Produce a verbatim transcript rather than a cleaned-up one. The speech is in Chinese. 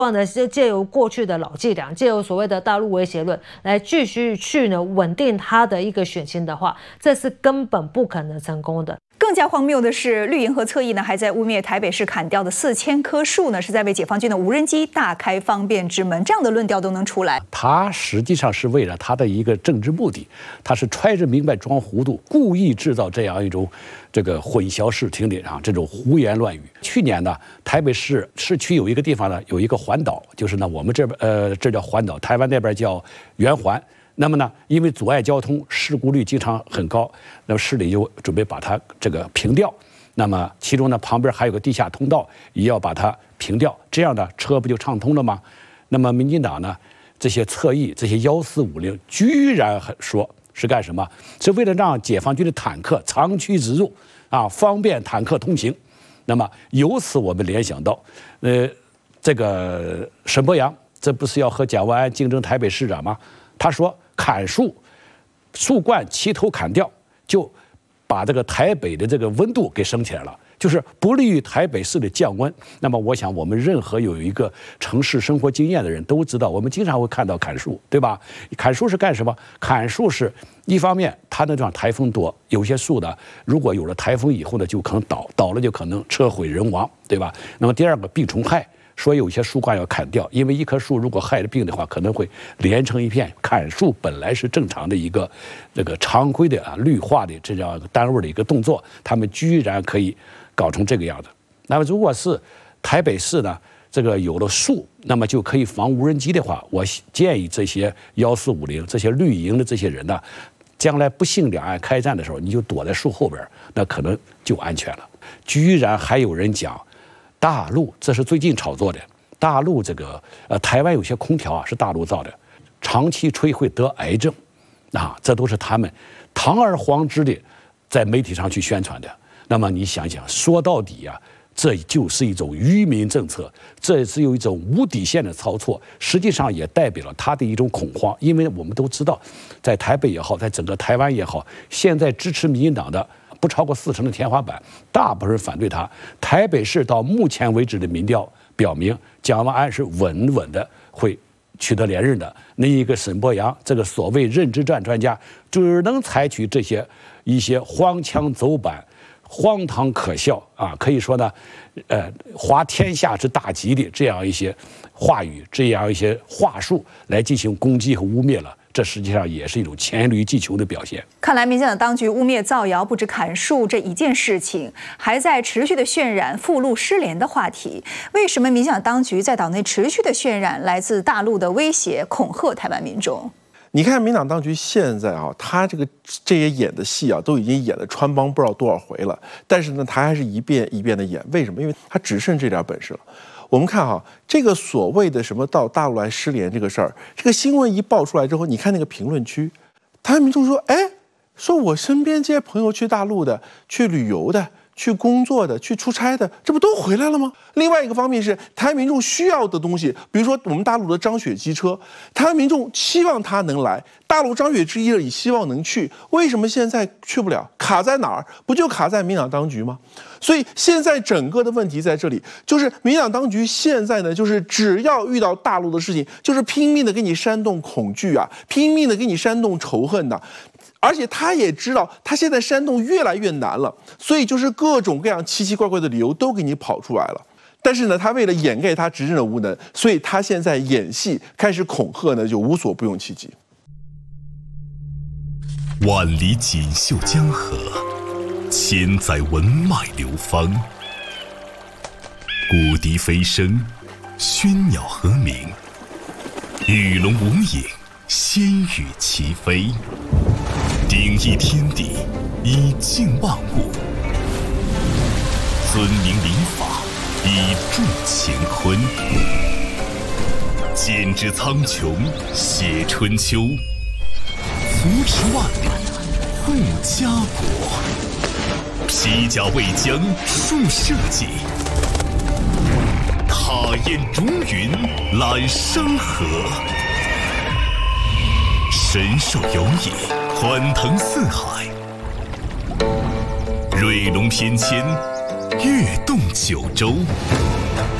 望的就借由过去的老伎俩，借由所谓的大陆威胁论来继续去呢稳定他的一个选情的话，这是根本不可能成功的。 更加荒谬的是，绿营和侧翼呢还在污蔑台北市砍掉的四千棵树呢是在为解放军的无人机大开方便之门，这样的论调都能出来。 他实际上是为了他的一个政治目的，他是揣着明白装糊涂，故意制造这样一种这个混淆视听的啊这种胡言乱语。去年呢，台北市市区有一个地方呢有一个环岛，就是呢我们这边呃这叫环岛，台湾那边叫圆环。那么呢，因为阻碍交通，事故率经常很高，那么市里就准备把它这个平掉。那么其中呢，旁边还有个地下通道，也要把它平掉，这样呢，车不就畅通了吗？那么民进党呢，这些侧翼、这些幺四五零，居然说是干什么？是为了让解放军的坦克长驱直入，啊，方便坦克通行。那么由此我们联想到，呃，这个沈伯洋，这不是要和蒋万安竞争台北市长吗？他说。砍树，树冠齐头砍掉，就把这个台北的这个温度给升起来了，就是不利于台北市的降温。那么，我想我们任何有一个城市生活经验的人都知道，我们经常会看到砍树，对吧？砍树是干什么？砍树是一方面，它那地方台风多，有些树呢，如果有了台风以后呢，就可能倒，倒了就可能车毁人亡，对吧？那么第二个，病虫害。说有些树冠要砍掉，因为一棵树如果害了病的话，可能会连成一片。砍树本来是正常的一个这个常规的啊绿化的这样单位的一个动作，他们居然可以搞成这个样子。那么如果是台北市呢，这个有了树，那么就可以防无人机的话，我建议这些幺四五零这些绿营的这些人呢，将来不幸两岸开战的时候，你就躲在树后边，那可能就安全了。居然还有人讲。大陆这是最近炒作的，大陆这个呃台湾有些空调啊是大陆造的，长期吹会得癌症，啊，这都是他们堂而皇之的在媒体上去宣传的。那么你想想，说到底啊，这就是一种愚民政策，这是有一种无底线的操作，实际上也代表了他的一种恐慌。因为我们都知道，在台北也好，在整个台湾也好，现在支持民进党的。不超过四成的天花板，大部分人反对他。台北市到目前为止的民调表明，蒋万安是稳稳的会取得连任的。那一个沈伯洋，这个所谓认知战专家，只能采取这些一些荒腔走板、荒唐可笑啊，可以说呢，呃，滑天下之大稽的这样一些话语、这样一些话术来进行攻击和污蔑了。这实际上也是一种黔驴技穷的表现。 看来，民进党当局污蔑造谣不止砍树这一件事情，还在持续的渲染附录失联的话题。为什么民进党当局在岛内持续的渲染来自大陆的威胁、恐吓台湾民众？ 你看，民党当局现在啊，他这个这些演的戏啊，都已经演了穿帮不知道多少回了，但是呢，他还是一遍一遍的演。为什么？因为他只剩这点本事了。我们看哈，这个所谓的什么到大陆来失联这个事儿，这个新闻一爆出来之后，你看那个评论区，台湾民众说，哎，说我身边这些朋友去大陆的、去旅游的、去工作的、去出差的，这不都回来了吗？另外一个方面是，台湾民众需要的东西，比如说我们大陆的张雪机车，台湾民众期望他能来，大陆张雪之也希望能去，为什么现在去不了？卡在哪儿？不就卡在民党当局吗？所以现在整个的问题在这里，就是民党当局现在呢，就是只要遇到大陆的事情，就是拼命的给你煽动恐惧啊，拼命的给你煽动仇恨的、啊。而且他也知道，他现在煽动越来越难了，所以就是各种各样奇奇怪怪的理由都给你跑出来了。但是呢，他为了掩盖他执政的无能，所以他现在演戏开始恐吓呢，就无所不用其极。 万里锦绣江河，千载文脉流芳。古笛飞声，喧鸟和鸣，与龙无影，仙羽齐飞。鼎益天地，以静万物；尊明礼法，以助乾坤。剪纸苍穹，写春秋；扶持万里，护家国。披甲为将，树社稷；踏雁逐云，揽山河。神兽游弋，欢腾四海；瑞龙翩跹，跃动九州。